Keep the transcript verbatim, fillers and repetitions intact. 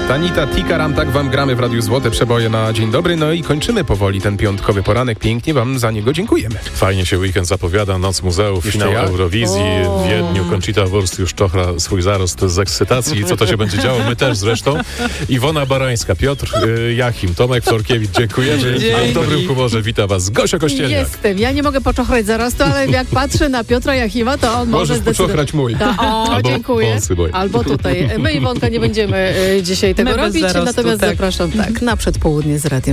Tanita Tikaram, tak wam gramy w Radiu Złote Przeboje na dzień dobry. No i kończymy powoli ten piątkowy poranek. Pięknie wam za niego dziękujemy. Fajnie się weekend zapowiada, Noc Muzeów, Jeszcze finał jak? Eurowizji O. w Wiedniu. Conchita Wurst już czochrza swój zarost z ekscytacji. Co to się będzie działo? My też zresztą. Iwona Barańska, Piotr y, Jachim, Tomek Florkiewicz. Dziękujemy. Dzięki. A w dobrym humorze wita was Gosia Kościelniak. Jestem. Ja nie mogę poczochrać zarastu, ale jak patrzę na Piotra Jachima, to on może Możesz zdecydować. poczochrać mój. Ta, o, Albo dziękuję. wąsy moje. Albo tutaj. My, Iwonka, nie będziemy y, dzisiaj tego My bez robić, zarostu, natomiast tak. zapraszam tak na przedpołudnie z Radiem